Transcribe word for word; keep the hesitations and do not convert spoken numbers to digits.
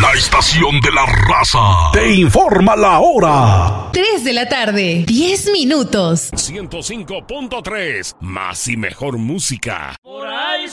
La estación de la raza te informa la hora. tres de la tarde, diez minutos. ciento cinco punto tres, más y mejor música. Por ahí